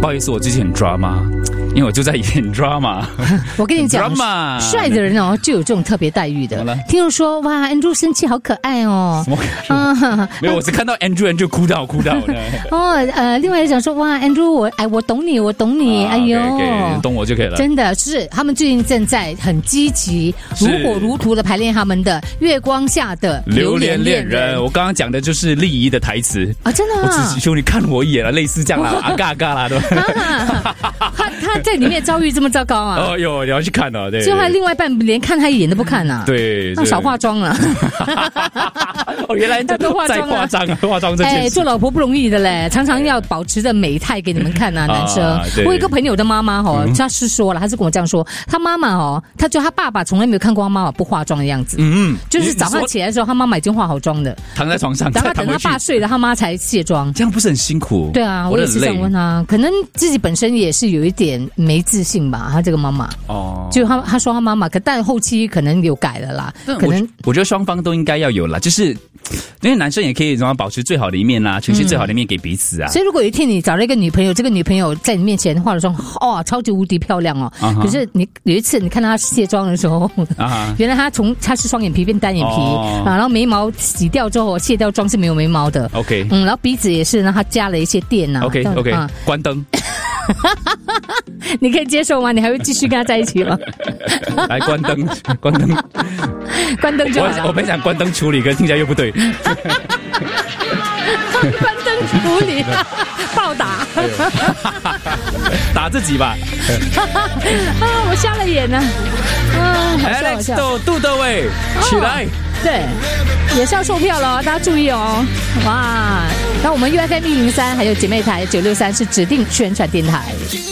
不好意思，我最近很 drama， 因为我就在演 drama。 我跟你讲，帅的人哦就有这种特别待遇的。听说说哇 ，Andrew 生气好可爱哦。 没有，我是看到 Andrew 哭到哦，另外讲说哇 ，Andrew 我懂你，哎呦， 懂我就可以了。 真的是，他们最近正在很积极、如火如荼的排练他们的《月光下的榴莲恋人》。 我刚刚讲的就是丽姨的台词啊，真的吗？ 我只求你看我一眼了，类似这样啦，啊嘎嘎啦，对吧？ 他在里面遭遇这么糟糕啊！ 哦哟，你要去看哦，对。 最后他另外一半连看他一眼都不看啊， 对， 那少化妆了。 哦，原来在化妆这件事。 做老婆不容易的嘞，常常要保持着美态给你们看啊，男生。我有一个朋友的妈妈他是说了，他是跟我这样说，他妈妈他就他爸爸从来没有看过他妈妈不化妆的样子，就是早上起来的时候，他妈妈已经化好妆的， 躺在床上， 然后等他爸睡了，他妈才卸妆， 这样不是很辛苦？ 对啊，我也是想问他，可能自己本身也是有一点没自信吧，他这个妈妈就他说他妈妈，但后期可能有改了啦，可能我觉得双方都应该要有啦，就是因为男生也可以保持最好的一面啦，呈现最好的一面给彼此啊。 所以如果有一天你找了一个女朋友，这个女朋友在你面前化了妆，超级无敌漂亮哦，可是你有一次你看她卸妆的时候，原来她是双眼皮变单眼皮然后眉毛洗掉之后卸掉妆是没有眉毛的 ，OK， 然后鼻子也是，让她加了一些电啊 ，OK， 关灯。 你可以接受吗？你还会继续跟他在一起吗？ 来关灯就好。 我本想关灯处理，可是听起来又不对。关灯处理，暴打， 打自己吧。 我瞎了眼呢。 Alex 杜德伟，起来。 对，也是要售票了，大家注意哦。哇，那我们 UFM 103还有姐妹台963是指定宣传电台。